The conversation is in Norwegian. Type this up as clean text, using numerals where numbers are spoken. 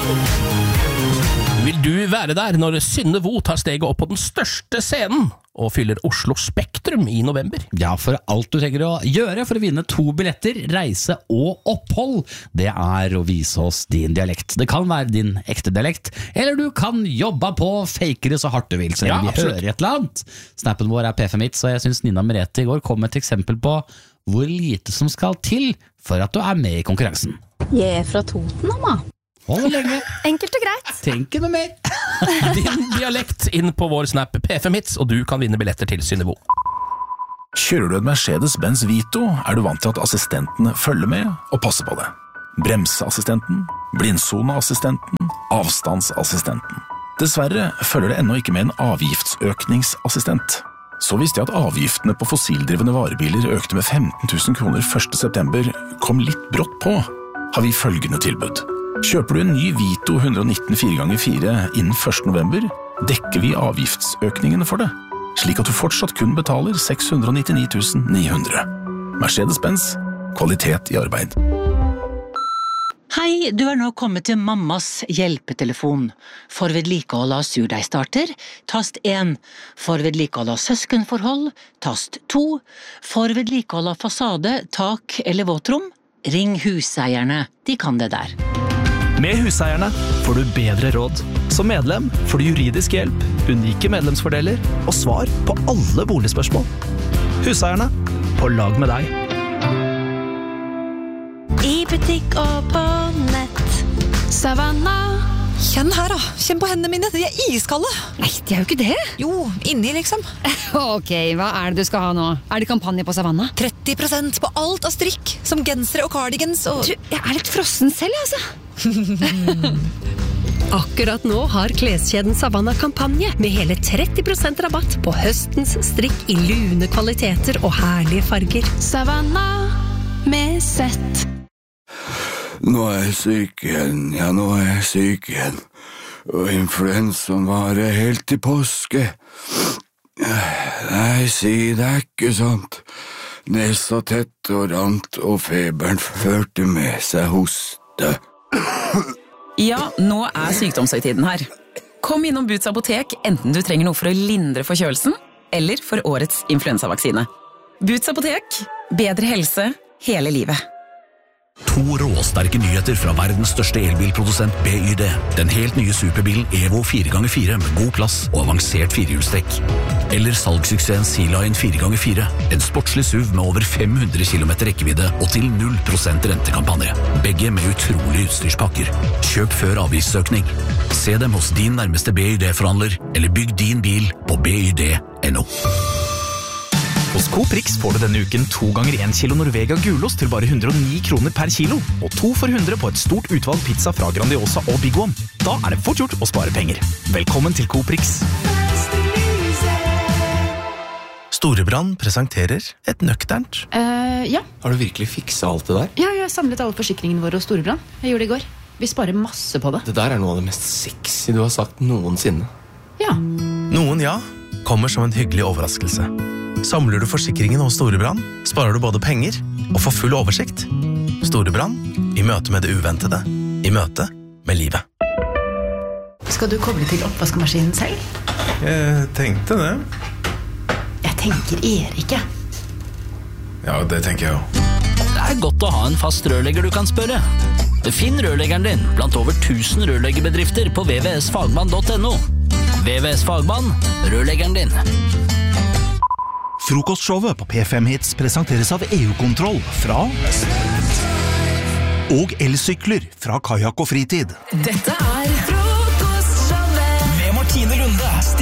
Vil du være der når Synne Vo tar steget opp på den største scenen og fyller Oslo Spektrum i november? Ja, for alt du trenger å gjøre for å vinne 2 billetter, reise og opphold, det å vise oss din dialekt. Det kan være din ekte dialekt, eller du kan jobbe på fakere så hardt du vil, så vi hører et eller annet. Snappen vår P5-hits, og jeg synes Nina Merete i går kom med et eksempel på hvor lite som skal til for at du med i konkurransen. Jeg fra Toten, mamma. Hold lenge. Enkelt og greit. Tenk noe mer. Din dialekt inn på vår snap P5-hits, og du kan vinne billetter til Synne Vo. Kjører du en Mercedes-Benz Vito, du vant til at assistentene følger med og passer på det. Bremseassistenten, blindsoneassistenten, avstandsassistenten. Dessverre følger det ennå ikke med en avgiftsøkningsassistent. Så visste jeg at avgiftene på fossildrivende varebiler økte med 15 000 kroner 1. september, kom litt brått på, har vi følgende tilbud. Kjøper du en ny Vito 119 4x4 innen 1. november, dekker vi avgiftsøkningene for det, slik at du fortsatt kun betaler 699 900. Mercedes-Benz, kvalitet i arbeid. Hei, du nå kommet til mammas hjelpetelefon. For vedlikehold av surdeigstarter, tast 1. For vedlikehold av søskenforhold, tast 2. For vedlikehold av fasade, tak eller våtrom, ring huseierne, de kan det der. Med Huseierne får du bedre råd. Som medlem får du juridisk hjelp, unike medlemsfordeler og svar på alle boligspørsmål. Huseierne, på lag med deg. I butikk og på nett. Savanna. Kjenn her da, kjenn på hendene mine, de iskalde. Nei, de jo ikke det. Jo, inni liksom. Ok, hva det du skal ha nå? Det kampanje på Savanna? 30% på alt av strikk, som gensere og cardigans og... Du, jeg litt frossen selv, altså. Akkurat nå har kleskjeden Savanna kampanje med hele 30% rabatt på høstens strikk i lune kvaliteter og herlige farger. Savanna med sett. Nå jeg syk igjen, ja nå jeg syk igjen. Og influensaen varer helt til påske. Nei, si det ikke sant. Nesa tett og rant, og feberen førte med seg hoste. Ja, nå sykdomshøytiden her. Kom innom Boots apotek, enten du trenger noe for å lindre forkjølelsen, eller for årets influensavaksine. Boots apotek, bedre helse hele livet. 2 råsterke nyheter fra verdens største elbilprodusent BYD. Den helt nye superbilen Evo 4x4 med god plass og avansert 4-hjulstrekk. Eller salgssuksessen Sea-Line 4x4. En sportslig SUV med over 500 km rekkevidde og til 0% rentekampanje. Begge med utrolige utstyrspakker. Kjøp før avgiftsøkning. Se dem hos din nærmeste BYD-forhandler, eller bygg din bil på byd.no. Hos Coop Rix får du denne uken 2 ganger 1 kilo Norvega gulost til bare 109 kroner per kilo, og 2 for 100 på et stort utvalg pizza fra Grandiosa og Big One. Da det fort gjort å spare penger. Velkommen til Coop Rix. Storebrand presenterer et nøkternt. Ja. Har du virkelig fikset alt det der? Ja, jeg har samlet alle forsikringene våre hos Storebrand. Jeg gjorde det i går. Vi sparer masse på det. Det der noe av det mest sexy du har sagt noensinne. Ja. Noen ja, kommer som en hyggelig overraskelse. Samler du forsikringen hos Storebrand, sparer du både penger og får full oversikt. Storebrand, i møte med det uventede, i møte med livet. Skal du koble til oppvaskmaskinen selv? Jeg tenkte det. Jeg tenker Erik. Ja, det tenker jeg jo. Det godt å ha en fast rørlegger du kan spørre. Finn rørleggeren din blant over 1000 rørleggerbedrifter på vvsfagmann.no. VVS Fagmann, rørleggeren din. Frokostshowet på P5-hits presenteres av EU-kontroll fra og elsykler fra Kajak og Fritid. Dette Frokostshowet med Martine Lunde,